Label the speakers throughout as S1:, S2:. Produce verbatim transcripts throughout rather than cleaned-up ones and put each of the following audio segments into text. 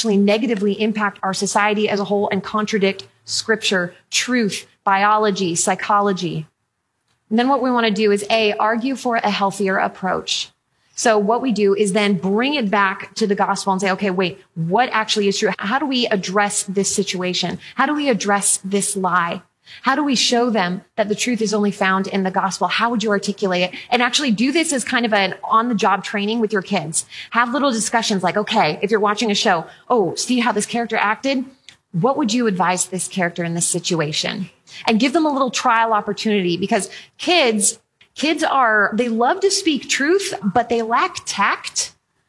S1: actually negatively impact our society as a whole and contradict scripture, truth, biology, psychology. And then what we want to do is A, argue for a healthier approach. So what we do is then bring it back to the gospel and say, okay, wait, what actually is true? How do we address this situation? How do we address this lie? How do we show them that the truth is only found in the gospel? How would you articulate it? And actually do this as kind of an on-the-job training with your kids. Have little discussions like, okay, if you're watching a show, oh, see how this character acted? What would you advise this character in this situation? And give them a little trial opportunity, because kids, kids are, they love to speak truth, but they lack tact.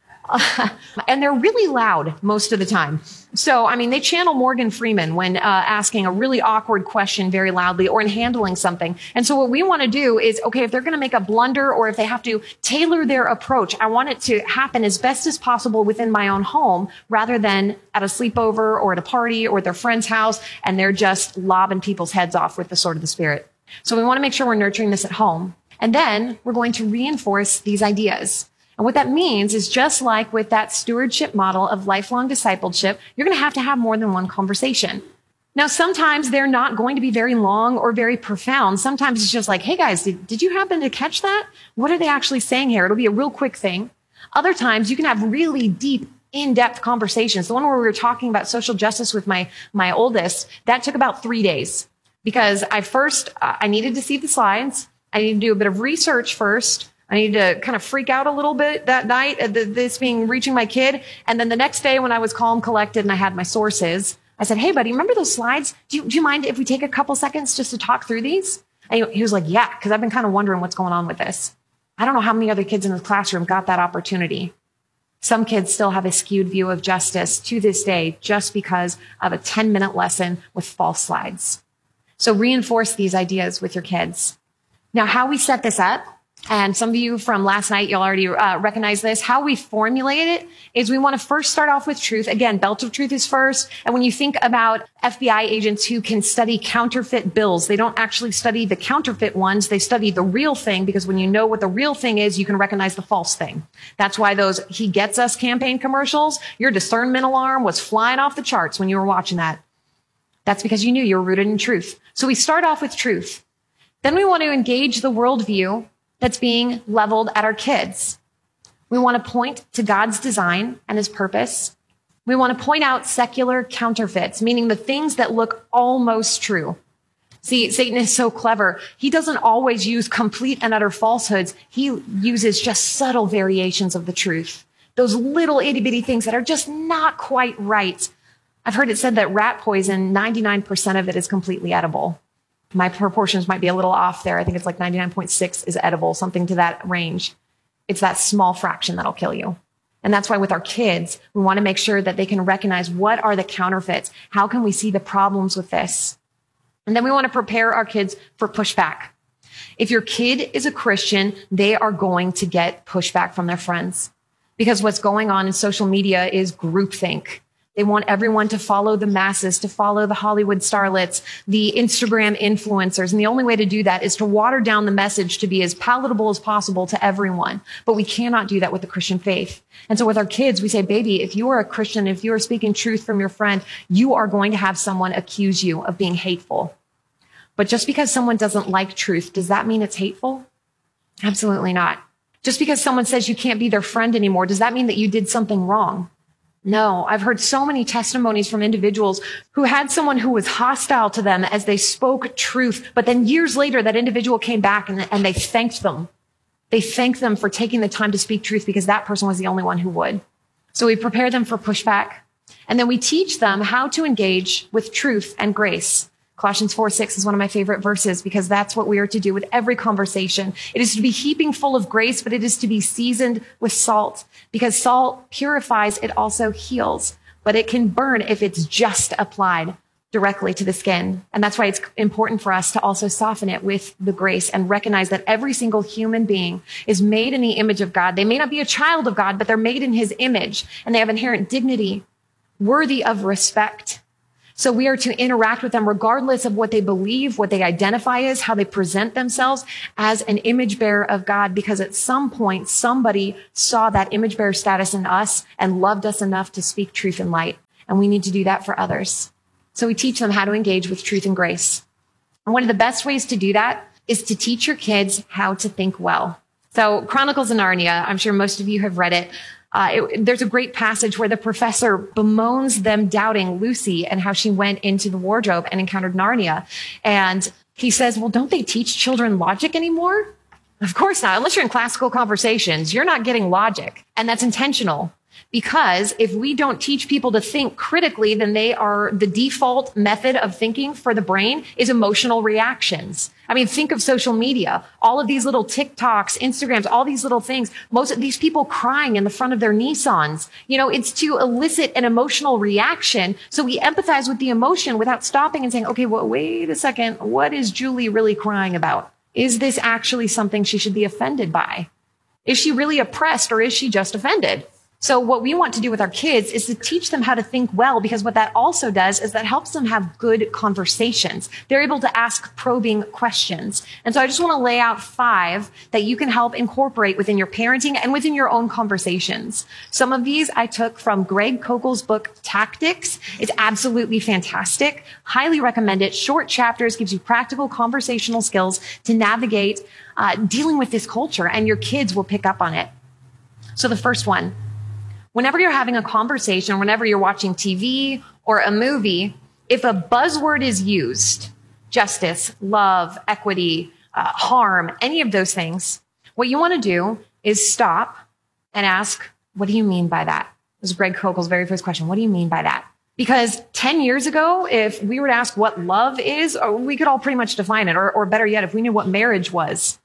S1: Uh, and they're really loud most of the time. So, I mean, they channel Morgan Freeman when uh, asking a really awkward question very loudly or in handling something. And so what we want to do is, okay, if they're going to make a blunder or if they have to tailor their approach, I want it to happen as best as possible within my own home rather than at a sleepover or at a party or at their friend's house and they're just lobbing people's heads off with the sword of the Spirit. So we want to make sure we're nurturing this at home. And then we're going to reinforce these ideas. And what that means is, just like with that stewardship model of lifelong discipleship, you're going to have to have more than one conversation. Now, sometimes they're not going to be very long or very profound. Sometimes it's just like, hey guys, did, did you happen to catch that? What are they actually saying here? It'll be a real quick thing. Other times you can have really deep, in-depth conversations. The one where we were talking about social justice with my, my oldest, that took about three days because I first, uh, I needed to see the slides. I needed to do a bit of research first. I needed to kind of freak out a little bit that night at the, this being reaching my kid. And then the next day when I was calm, collected, and I had my sources, I said, hey, buddy, remember those slides? Do you, do you mind if we take a couple seconds just to talk through these? And he was like, yeah, because I've been kind of wondering what's going on with this. I don't know how many other kids in the classroom got that opportunity. Some kids still have a skewed view of justice to this day just because of a ten minute lesson with false slides. So reinforce these ideas with your kids. Now, how we set this up, and some of you from last night, you'll already uh, recognize this. How we formulate it is we want to first start off with truth. Again, belt of truth is first. And when you think about F B I agents who can study counterfeit bills, they don't actually study the counterfeit ones. They study the real thing, because when you know what the real thing is, you can recognize the false thing. That's why those He Gets Us campaign commercials, your discernment alarm was flying off the charts when you were watching that. That's because you knew you were rooted in truth. So we start off with truth. Then we want to engage the worldview that's being leveled at our kids. We want to point to God's design and his purpose. We want to point out secular counterfeits, meaning the things that look almost true. See, Satan is so clever. He doesn't always use complete and utter falsehoods. He uses just subtle variations of the truth. Those little itty bitty things that are just not quite right. I've heard it said that rat poison, ninety-nine percent of it is completely edible. My proportions might be a little off there. I think it's like ninety-nine point six is edible, something to that range. It's that small fraction that'll kill you. And that's why with our kids, we want to make sure that they can recognize what are the counterfeits. How can we see the problems with this? And then we want to prepare our kids for pushback. If your kid is a Christian, they are going to get pushback from their friends, because what's going on in social media is groupthink. They want everyone to follow the masses, to follow the Hollywood starlets, the Instagram influencers. And the only way to do that is to water down the message to be as palatable as possible to everyone. But we cannot do that with the Christian faith. And so with our kids, we say, baby, if you are a Christian, if you are speaking truth from your friend, you are going to have someone accuse you of being hateful. But just because someone doesn't like truth, does that mean it's hateful? Absolutely not. Just because someone says you can't be their friend anymore, does that mean that you did something wrong? No, I've heard so many testimonies from individuals who had someone who was hostile to them as they spoke truth, but then years later, that individual came back and, and they thanked them. They thanked them for taking the time to speak truth, because that person was the only one who would. So we prepare them for pushback, and then we teach them how to engage with truth and grace. Colossians four six is one of my favorite verses, because that's what we are to do with every conversation. It is to be heaping full of grace, but it is to be seasoned with salt, because salt purifies, it also heals, but it can burn if it's just applied directly to the skin. And that's why it's important for us to also soften it with the grace and recognize that every single human being is made in the image of God. They may not be a child of God, but they're made in his image, and they have inherent dignity, worthy of respect. So we are to interact with them regardless of what they believe, what they identify as, how they present themselves as an image bearer of God, because at some point, somebody saw that image bearer status in us and loved us enough to speak truth and light. and we need to do that for others. So we teach them how to engage with truth and grace. And one of the best ways to do that is to teach your kids how to think well. So Chronicles of Narnia, I'm sure most of you have read it. Uh, it, there's a great passage where the professor bemoans them doubting Lucy and how she went into the wardrobe and encountered Narnia. And he says, well, don't they teach children logic anymore? Of course not. Unless you're in classical conversations, you're not getting logic. And that's intentional. Because if we don't teach people to think critically, then they are the default method of thinking for the brain is emotional reactions. I mean, think of social media, all of these little TikToks, Instagrams, all these little things, most of these people crying in the front of their Nissans. You know, it's to elicit an emotional reaction. So we empathize with the emotion without stopping and saying, okay, well, wait a second. What is Julie really crying about? Is this actually something she should be offended by? Is she really oppressed or is she just offended? So what we want to do with our kids is to teach them how to think well, because what that also does is that helps them have good conversations. They're able to ask probing questions. And so I just want to lay out five that you can help incorporate within your parenting and within your own conversations. Some of these I took from Greg Koukl's book, Tactics. It's absolutely fantastic. Highly recommend it. Short chapters, gives you practical conversational skills to navigate uh, dealing with this culture, and your kids will pick up on it. So the first one, whenever you're having a conversation, whenever you're watching T V or a movie, if a buzzword is used, justice, love, equity, uh, harm, any of those things, what you want to do is stop and ask, what do you mean by that? This is Greg Koukl's very first question. What do you mean by that? Because ten years ago, if we were to ask what love is, we could all pretty much define it. Or, or better yet, if we knew what marriage was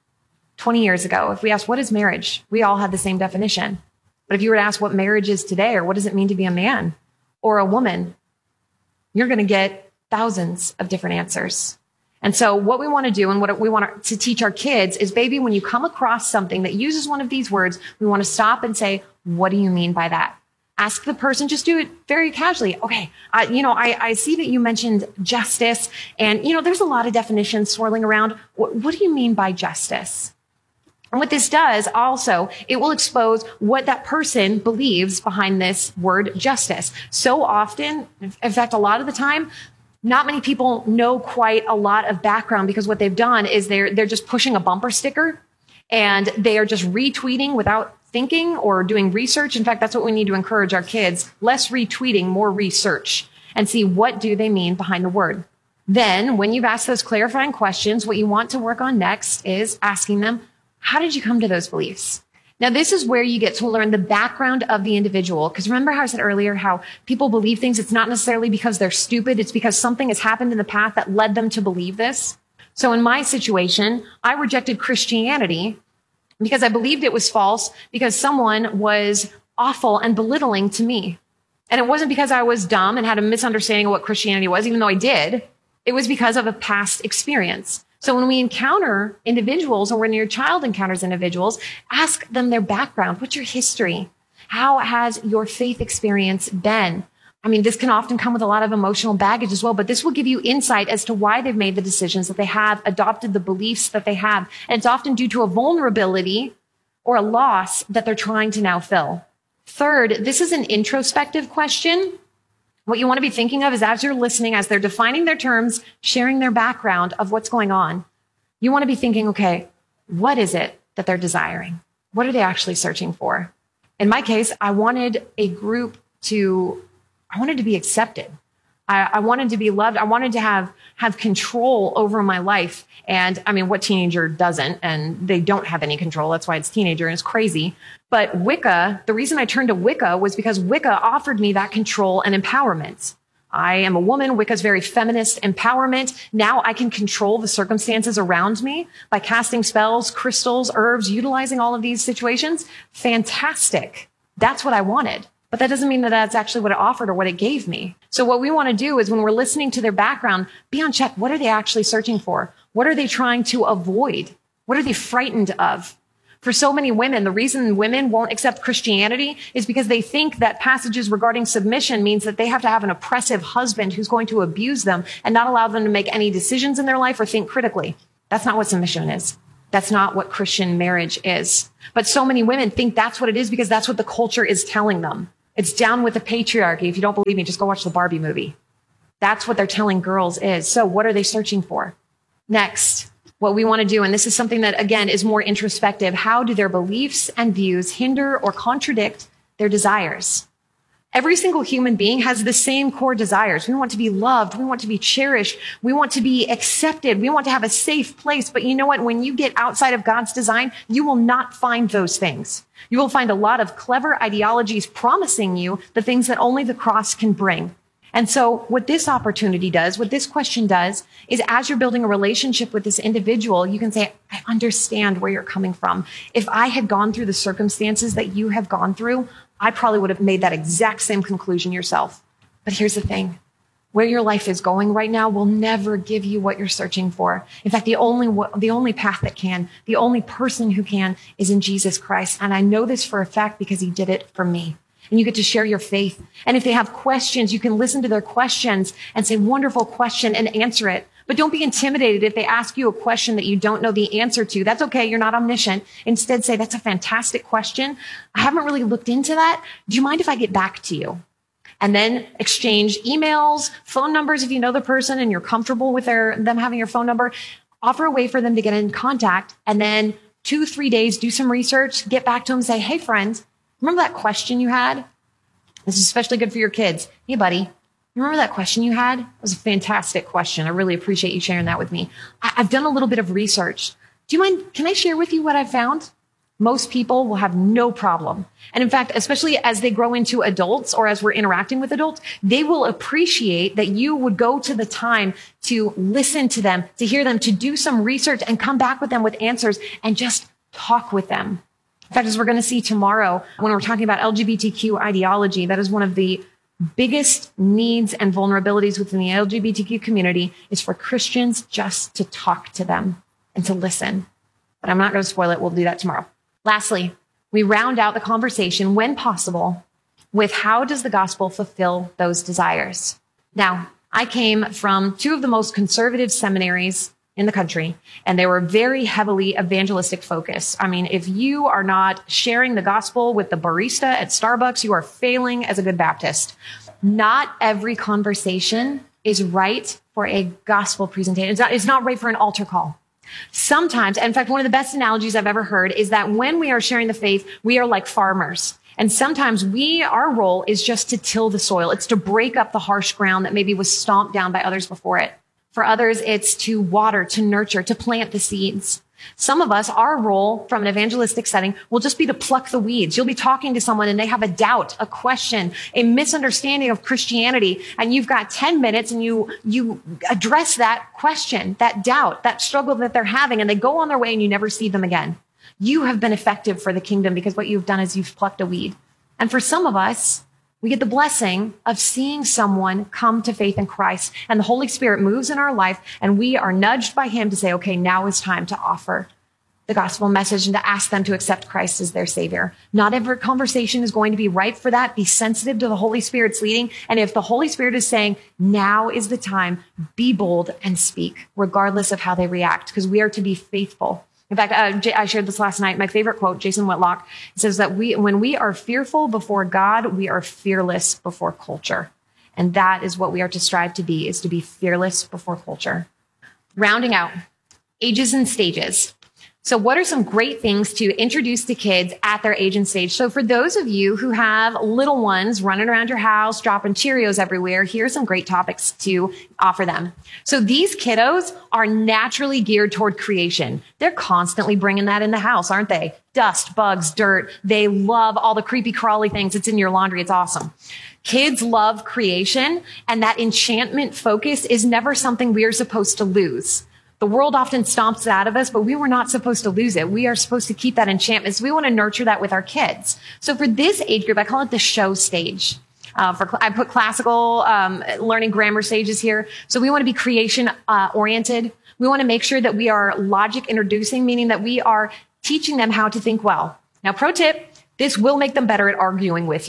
S1: twenty years ago, if we asked, what is marriage? We all had the same definition. But if you were to ask what marriage is today, or what does it mean to be a man or a woman, you're going to get thousands of different answers. And so what we want to do and what we want to teach our kids is, baby, when you come across something that uses one of these words, we want to stop and say, what do you mean by that? Ask the person, just do it very casually. Okay, uh, you know, I, I see that you mentioned justice, and, you know, there's a lot of definitions swirling around. What, what do you mean by justice? And what this does also, it will expose what that person believes behind this word justice. So often, in fact, a lot of the time, not many people know quite a lot of background, because what they've done is they're, they're just pushing a bumper sticker and they are just retweeting without thinking or doing research. In fact, that's what we need to encourage our kids. Less retweeting, more research, and see what do they mean behind the word. Then when you've asked those clarifying questions, what you want to work on next is asking them, how did you come to those beliefs? Now, this is where you get to learn the background of the individual. Because remember how I said earlier how people believe things? It's not necessarily because they're stupid. It's because something has happened in the past that led them to believe this. So in my situation, I rejected Christianity because I believed it was false, because someone was awful and belittling to me. And it wasn't because I was dumb and had a misunderstanding of what Christianity was, even though I did. It was because of a past experience. So when we encounter individuals, or when your child encounters individuals, ask them their background. What's your history? How has your faith experience been? I mean, this can often come with a lot of emotional baggage as well, but this will give you insight as to why they've made the decisions that they have, adopted the beliefs that they have. And it's often due to a vulnerability or a loss that they're trying to now fill. Third, this is an introspective question. What you want to be thinking of is, as you're listening, as they're defining their terms, sharing their background of what's going on, you want to be thinking, okay, what is it that they're desiring? What are they actually searching for? In my case, I wanted a group to, I wanted to be accepted. I, I wanted to be loved. I wanted to have, have control over my life. And I mean, what teenager doesn't? And they don't have any control. That's why it's teenager and it's crazy. But Wicca, the reason I turned to Wicca was because Wicca offered me that control and empowerment. I am a woman. Wicca's very feminist empowerment. Now I can control the circumstances around me by casting spells, crystals, herbs, utilizing all of these situations. Fantastic. That's what I wanted. But that doesn't mean that that's actually what it offered or what it gave me. So what we want to do is, when we're listening to their background, be on check. What are they actually searching for? What are they trying to avoid? What are they frightened of? For so many women, the reason women won't accept Christianity is because they think that passages regarding submission means that they have to have an oppressive husband who's going to abuse them and not allow them to make any decisions in their life or think critically. That's not what submission is. That's not what Christian marriage is. But so many women think that's what it is because that's what the culture is telling them. It's down with the patriarchy. If you don't believe me, just go watch the Barbie movie. That's what they're telling girls is. So what are they searching for? Next, what we want to do, and this is something that, again, is more introspective. How do their beliefs and views hinder or contradict their desires? Every single human being has the same core desires. We want to be loved. We want to be cherished. We want to be accepted. We want to have a safe place. But you know what? When you get outside of God's design, you will not find those things. You will find a lot of clever ideologies promising you the things that only the cross can bring. And so what this opportunity does, what this question does, is as you're building a relationship with this individual, you can say, I understand where you're coming from. If I had gone through the circumstances that you have gone through, I probably would have made that exact same conclusion yourself. But here's the thing. Where your life is going right now will never give you what you're searching for. In fact, the only the only path that can, the only person who can is in Jesus Christ. And I know this for a fact because he did it for me. And you get to share your faith. And if they have questions, you can listen to their questions and say, wonderful question, and answer it. But don't be intimidated if they ask you a question that you don't know the answer to. That's okay. You're not omniscient. Instead, say, that's a fantastic question. I haven't really looked into that. Do you mind if I get back to you? And then exchange emails, phone numbers if you know the person and you're comfortable with their them having your phone number. Offer a way for them to get in contact. And then two, three days, do some research, get back to them, say, hey, friend, remember that question you had? This is especially good for your kids. Hey, buddy. Remember that question you had? It was a fantastic question. I really appreciate you sharing that with me. I- I've done a little bit of research. Do you mind? Can I share with you what I found? Most people will have no problem. And in fact, especially as they grow into adults or as we're interacting with adults, they will appreciate that you would go to the time to listen to them, to hear them, to do some research and come back with them with answers and just talk with them. In fact, as we're going to see tomorrow, when we're talking about L G B T Q ideology, that is one of the biggest needs and vulnerabilities within the L G B T Q community is for Christians just to talk to them and to listen. But I'm not going to spoil it. We'll do that tomorrow. Lastly, we round out the conversation when possible with how does the gospel fulfill those desires? Now, I came from two of the most conservative seminaries in the country, and they were very heavily evangelistic focused. I mean, if you are not sharing the gospel with the barista at Starbucks, you are failing as a good Baptist. Not every conversation is right for a gospel presentation. It's not, it's not right for an altar call. Sometimes, in fact, one of the best analogies I've ever heard is that when we are sharing the faith, we are like farmers. And sometimes we, our role is just to till the soil. It's to break up the harsh ground that maybe was stomped down by others before it. For others, it's to water, to nurture, to plant the seeds. Some of us, our role from an evangelistic setting will just be to pluck the weeds. You'll be talking to someone and they have a doubt, a question, a misunderstanding of Christianity, and you've got ten minutes and you, you address that question, that doubt, that struggle that they're having, and they go on their way and you never see them again. You have been effective for the kingdom because what you've done is you've plucked a weed. And for some of us, we get the blessing of seeing someone come to faith in Christ, and the Holy Spirit moves in our life, and we are nudged by him to say, okay, now is time to offer the gospel message and to ask them to accept Christ as their savior. Not every conversation is going to be right for that. Be sensitive to the Holy Spirit's leading. And if the Holy Spirit is saying, now is the time, be bold and speak, regardless of how they react, because we are to be faithful. In fact, uh, I shared this last night. My favorite quote, Jason Whitlock, says that we, when we are fearful before God, we are fearless before culture. And that is what we are to strive to be, is to be fearless before culture. Rounding out, ages and stages. So what are some great things to introduce to kids at their age and stage? So for those of you who have little ones running around your house, dropping Cheerios everywhere, here's some great topics to offer them. So these kiddos are naturally geared toward creation. They're constantly bringing that in the house, aren't they? Dust, bugs, dirt. They love all the creepy crawly things. It's in your laundry. It's awesome. Kids love creation, and that enchantment focus is never something we are supposed to lose. The world often stomps it out of us, but we were not supposed to lose it. We are supposed to keep that enchantment. So we want to nurture that with our kids. So for this age group, I call it the show stage. Uh, for I put classical um, learning grammar stages here. So we want to be creation uh, oriented. We want to make sure that we are logic introducing, meaning that we are teaching them how to think well. Now, pro tip, this will make them better at arguing with you.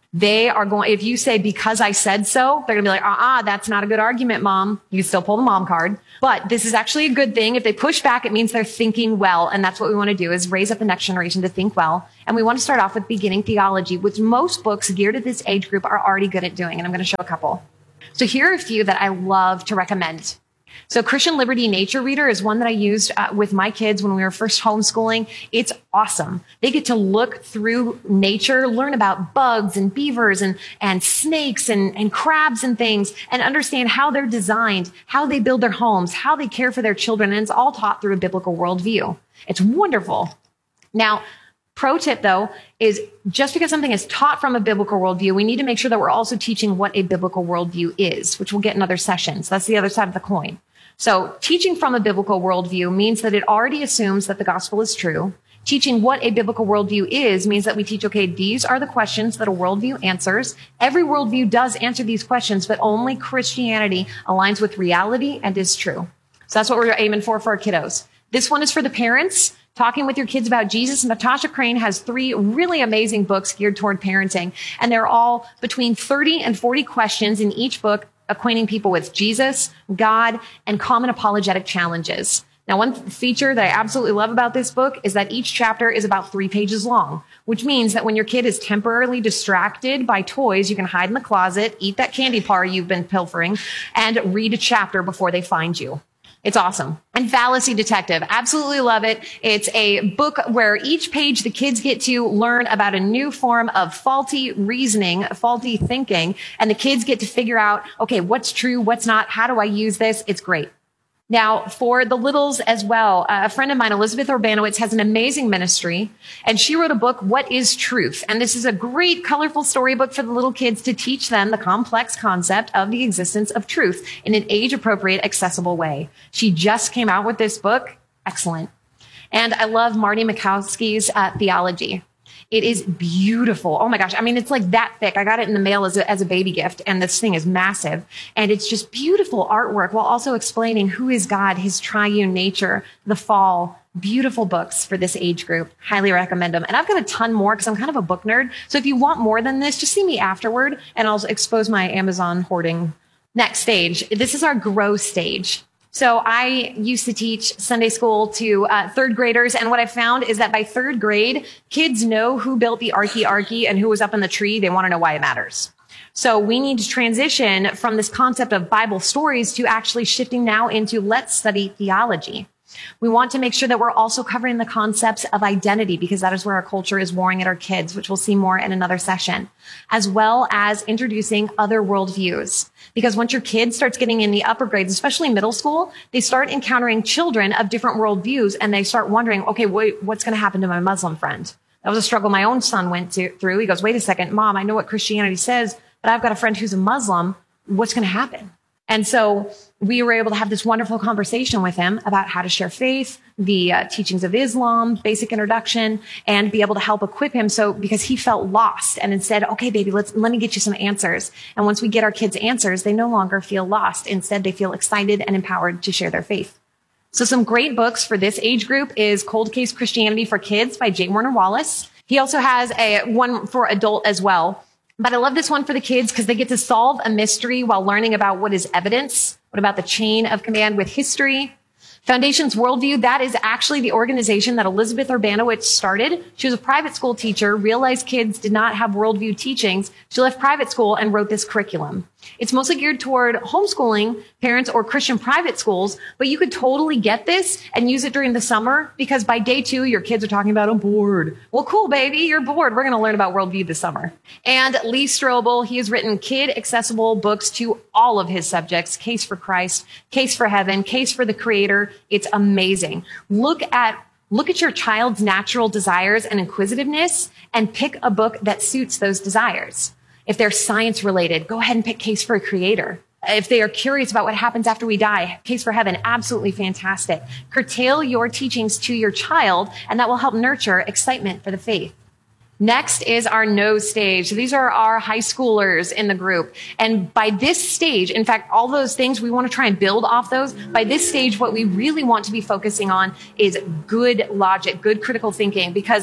S1: They are going, if you say, because I said so, they're going to be like, uh-uh, that's not a good argument, mom. You still pull the mom card. But this is actually a good thing. If they push back, it means they're thinking well. And that's what we want to do, is raise up the next generation to think well. And we want to start off with beginning theology, which most books geared at this age group are already good at doing. And I'm going to show a couple. So here are a few that I love to recommend. So Christian Liberty Nature Reader is one that I used uh, with my kids when we were first homeschooling. It's awesome. They get to look through nature, learn about bugs and beavers and, and snakes and, and crabs and things, and understand how they're designed, how they build their homes, how they care for their children. And it's all taught through a biblical worldview. It's wonderful. Now, pro tip, though, is just because something is taught from a biblical worldview, we need to make sure that we're also teaching what a biblical worldview is, which we'll get in other sessions. That's the other side of the coin. So teaching from a biblical worldview means that it already assumes that the gospel is true. Teaching what a biblical worldview is means that we teach, okay, these are the questions that a worldview answers. Every worldview does answer these questions, but only Christianity aligns with reality and is true. So that's what we're aiming for for our kiddos. This one is for the parents. Talking with your kids about Jesus. Natasha Crane has three really amazing books geared toward parenting, and they're all between thirty and forty questions in each book, acquainting people with Jesus, God, and common apologetic challenges. Now, one feature that I absolutely love about this book is that each chapter is about three pages long, which means that when your kid is temporarily distracted by toys, you can hide in the closet, eat that candy bar you've been pilfering, and read a chapter before they find you. It's awesome. And Fallacy Detective. Absolutely love it. It's a book where each page the kids get to learn about a new form of faulty reasoning, faulty thinking, and the kids get to figure out, okay, what's true, what's not, how do I use this? It's great. Now, for the littles as well, uh, a friend of mine, Elizabeth Urbanowitz, has an amazing ministry, and she wrote a book, What is Truth? And this is a great, colorful storybook for the little kids to teach them the complex concept of the existence of truth in an age-appropriate, accessible way. She just came out with this book. Excellent. And I love Marty Mikowski's uh, theology. It is beautiful. Oh my gosh. I mean, it's like that thick. I got it in the mail as a, as a baby gift, and this thing is massive. And it's just beautiful artwork while also explaining who is God, his triune nature, the fall. Beautiful books for this age group. Highly recommend them. And I've got a ton more because I'm kind of a book nerd. So if you want more than this, just see me afterward and I'll expose my Amazon hoarding. Next stage. This is our grow stage. So I used to teach Sunday school to uh, third graders, and what I found is that by third grade, kids know who built the Arky Arky and who was up in the tree. They want to know why it matters. So we need to transition from this concept of Bible stories to actually shifting now into let's study theology. We want to make sure that we're also covering the concepts of identity, because that is where our culture is warring at our kids, which we'll see more in another session, as well as introducing other worldviews. Because once your kid starts getting in the upper grades, especially middle school, they start encountering children of different worldviews, and they start wondering, okay, wait, what's going to happen to my Muslim friend? That was a struggle my own son went to, through. He goes, wait a second, Mom, I know what Christianity says, but I've got a friend who's a Muslim. What's going to happen? And so we were able to have this wonderful conversation with him about how to share faith, the uh, teachings of Islam, basic introduction, and be able to help equip him. So because he felt lost, and instead, okay, baby, let's, let me get you some answers. And once we get our kids answers, they no longer feel lost. Instead, they feel excited and empowered to share their faith. So some great books for this age group is Cold Case Christianity for Kids by J. Warner Wallace. He also has a one for adult as well. But I love this one for the kids because they get to solve a mystery while learning about what is evidence. What about the chain of command with history? Foundations Worldview, that is actually the organization that Elizabeth Urbanowitz started. She was a private school teacher, realized kids did not have worldview teachings. She left private school and wrote this curriculum. It's mostly geared toward homeschooling parents or Christian private schools, but you could totally get this and use it during the summer because by day two, your kids are talking about, I'm bored. Well, cool, baby, you're bored. We're going to learn about worldview this summer. And Lee Strobel, he has written kid-accessible books to all of his subjects, Case for Christ, Case for Heaven, Case for the Creator. It's amazing. Look at Look at your child's natural desires and inquisitiveness and pick a book that suits those desires. If they're science related, go ahead and pick Case for a Creator. If they are curious about what happens after we die, Case for Heaven, absolutely fantastic. Curtail your teachings to your child, and that will help nurture excitement for the faith. Next is our know stage. So these are our high schoolers in the group. And by this stage, in fact, all those things, we want to try and build off those. By this stage, what we really want to be focusing on is good logic, good critical thinking, because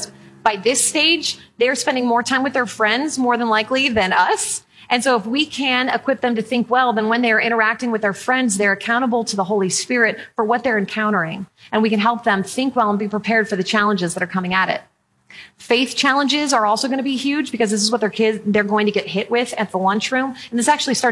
S1: By this stage, they're spending more time with their friends, more than likely, than us. And so if we can equip them to think well, then when they're interacting with their friends, they're accountable to the Holy Spirit for what they're encountering. And we can help them think well and be prepared for the challenges that are coming at it. Faith challenges are also going to be huge because this is what their kids, they're going to get hit with at the lunchroom. And this actually starts